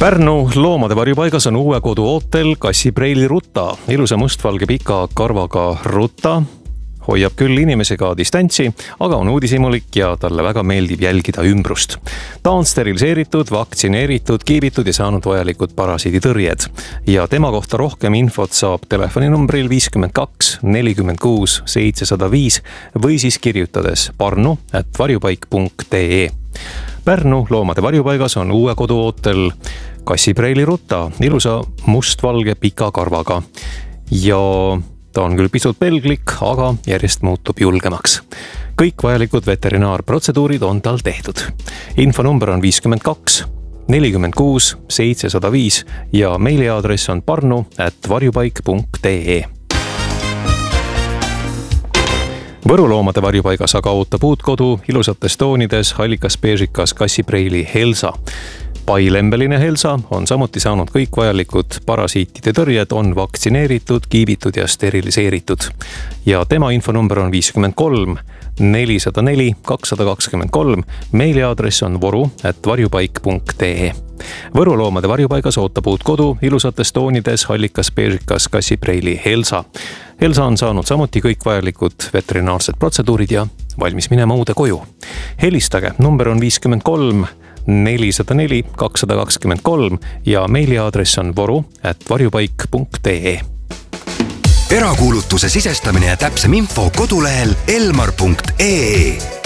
Pärnu loomade varjupaigas on uue kodu ootel kassipreili Ruta. Ilusa mustvalge pika karvaga Ruta hoiab küll inimesega distantsi, aga on uudishimulik ja talle väga meeldib jälgida ümbrust. Ta on steriliseeritud, vaktsineeritud, kiibitud ja saanud vajalikud parasiiditõrjed. Ja tema kohta rohkem infot saab telefoninumbril 52 46 705 või siis kirjutades parnu@varjupaik.ee. Pärnu loomade varjupaigas on uue kodu ootel kassipreili Ruta, ilusa mustvalge pika karvaga. Ja ta on küll pisut pelglik, aga järjest muutub julgemaks. Kõik vajalikud veterinaarprotseduurid on tal tehtud. Infonumber on 52 46 705 ja meiliaadress on parnu@varjupaik.ee. Võru loomade varjupaigas aga ootab uut kodu ilusates toonides hallikas beežikas kassipreili Helsa. Pailembeline Helsa on samuti saanud kõik vajalikud parasiitide tõrjed, on vaktsineeritud, kiibitud ja steriliseeritud. Ja tema infonumber on 53 404 223, meiliaadress on voru@varjupaik.ee. Võru loomade varjupaigas ootab uut kodu ilusates toonides hallikas beežikas kassipreili Helsa. Helsa on saanud samuti kõik vajalikud veterinaarsed protseduurid ja valmis minema uude koju. Helistage, number on 53 404 223 ja meiliaadress on voru@varjupaik.ee. Erakuulutuse sisestamine ja täpsem info kodulehel elmar.ee.